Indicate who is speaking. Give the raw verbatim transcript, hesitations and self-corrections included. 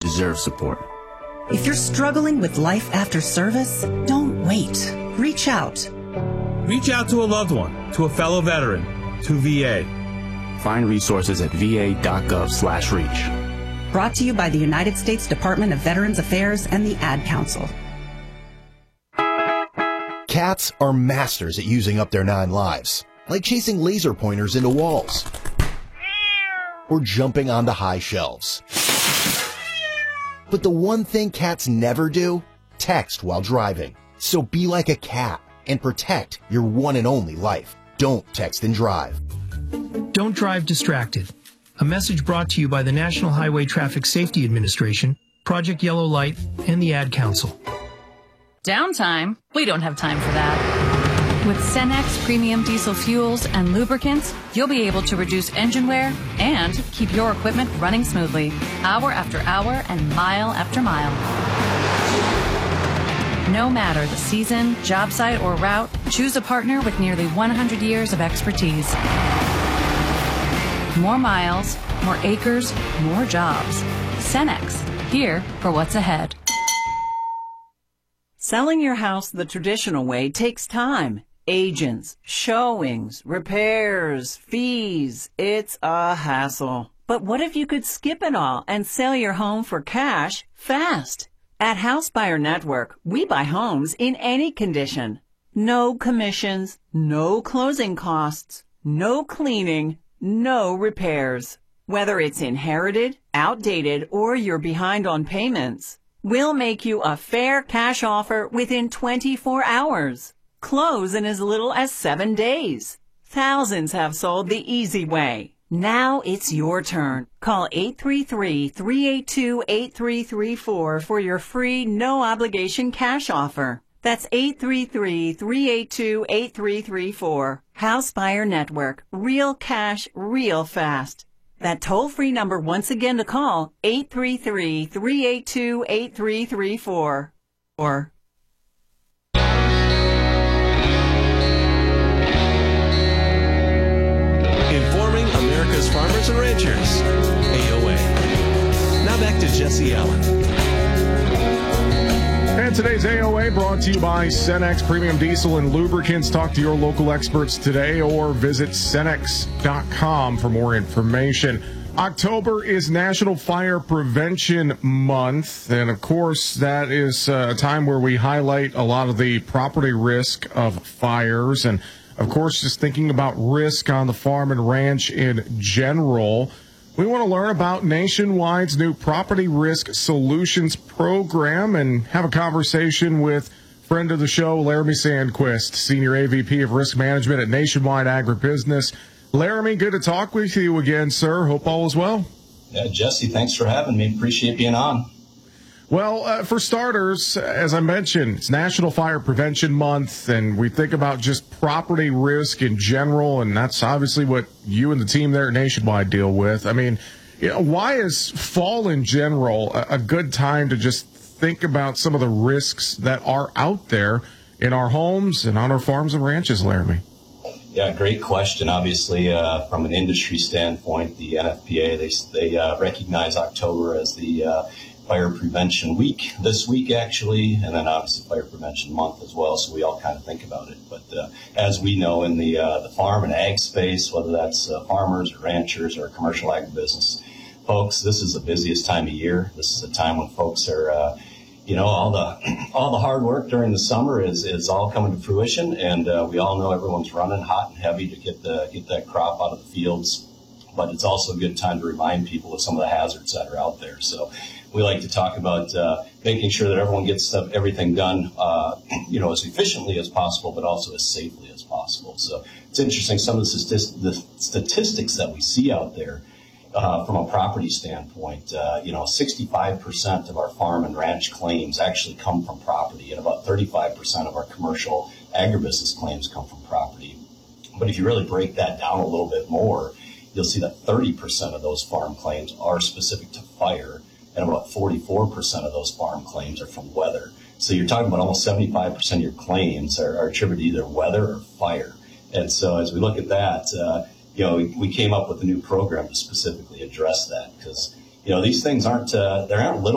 Speaker 1: deserve support.
Speaker 2: If you're struggling with life after service, don't wait. Reach out.
Speaker 3: Reach out to a loved one, to a fellow veteran, to V A.
Speaker 1: Find resources at va.gov slash reach.
Speaker 2: Brought to you by the United States Department of Veterans Affairs and the Ad Council.
Speaker 4: Cats are masters at using up their nine lives, like chasing laser pointers into walls or jumping onto high shelves. But the one thing cats never do, text while driving. So be like a cat and protect your one and only life. Don't text and drive.
Speaker 5: Don't drive distracted. A message brought to you by the National Highway Traffic Safety Administration, Project Yellow Light, and the Ad Council.
Speaker 6: Downtime? We don't have time for that. With Cenex Premium Diesel Fuels and Lubricants, you'll be able to reduce engine wear and keep your equipment running smoothly, hour after hour and mile after mile. No matter the season, job site, or route, choose a partner with nearly one hundred years of expertise. More miles, more acres, more jobs. Cenex, here for what's ahead.
Speaker 7: Selling your house the traditional way takes time. Agents, showings, repairs, fees. It's a hassle. But what if you could skip it all and sell your home for cash fast? At House Buyer Network, we buy homes in any condition. No commissions, no closing costs, no cleaning, no repairs. Whether it's inherited, outdated, or you're behind on payments, we'll make you a fair cash offer within twenty-four hours. Close in as little as seven days. Thousands have sold the easy way. Now it's your turn. Call eight three three, three eight two, eight three three four for your free, no-obligation cash offer. That's eight three three, three eight two, eight three three four. House Buyer Network. Real cash, real fast. That toll-free number once again to call, eight three three, three eight two, eight three three four. Or...
Speaker 3: Informing America's farmers and ranchers, A O A. Now back to Jesse Allen.
Speaker 8: And today's A O A brought to you by Cenex Premium Diesel and Lubricants. Talk to your local experts today or visit cenex dot com for more information. October is National Fire Prevention Month, and of course that is a time where we highlight a lot of the property risk of fires, and of course just thinking about risk on the farm and ranch in general. We want to learn about Nationwide's new Property Risk Solutions program and have a conversation with friend of the show, Laramie Sandquist, Senior A V P of Risk Management at Nationwide Agribusiness. Laramie, good to talk with you again, sir. Hope all is well.
Speaker 9: Yeah, Jesse, thanks for having me. Appreciate being on.
Speaker 8: Well, uh, for starters, as I mentioned, it's National Fire Prevention Month, and we think about just property risk in general, and that's obviously what you and the team there at Nationwide deal with. I mean, you know, why is fall in general a, a good time to just think about some of the risks that are out there in our homes and on our farms and ranches, Laramie?
Speaker 9: Yeah, great question. Obviously, uh, from an industry standpoint, the N F P A, they, they uh, recognize October as the uh, Fire Prevention Week this week, actually, and then obviously Fire Prevention Month as well, so we all kind of think about it. But uh, as we know in the uh, the farm and ag space, whether that's uh, farmers or ranchers or commercial agribusiness folks, this is the busiest time of year. This is a time when folks are, uh, you know, all the all the hard work during the summer is, is all coming to fruition, and uh, we all know everyone's running hot and heavy to get the get that crop out of the fields. But it's also a good time to remind people of some of the hazards that are out there. So we like to talk about uh, making sure that everyone gets stuff, everything done, uh, you know, as efficiently as possible, but also as safely as possible. So it's interesting, some of the, statist- the statistics that we see out there uh, from a property standpoint. Uh, you know, sixty-five percent of our farm and ranch claims actually come from property, and about thirty-five percent of our commercial agribusiness claims come from property. But if you really break that down a little bit more, you'll see that thirty percent of those farm claims are specific to fire, and about forty-four percent of those farm claims are from weather. So you're talking about almost seventy-five percent of your claims are, are attributed to either weather or fire. And so as we look at that, uh, you know, we, we came up with a new program to specifically address that, because, you know, these things aren't, uh, there aren't little